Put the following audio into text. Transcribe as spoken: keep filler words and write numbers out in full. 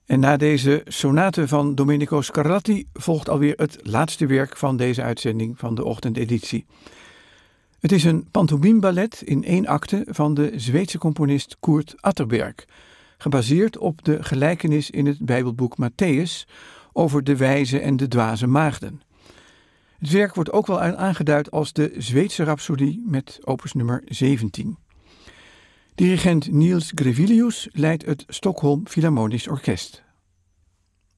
En na deze sonate van Domenico Scarlatti volgt alweer het laatste werk van deze uitzending van de ochtendeditie. Het is een pantomimeballet in één acte van de Zweedse componist Kurt Atterberg, gebaseerd op de gelijkenis in het Bijbelboek Matthäus over de wijze en de dwaze maagden. Het werk wordt ook wel aangeduid als de Zweedse Rhapsodie met opus nummer zeventien. Dirigent Niels Grevilius leidt het Stockholm Philharmonisch Orkest.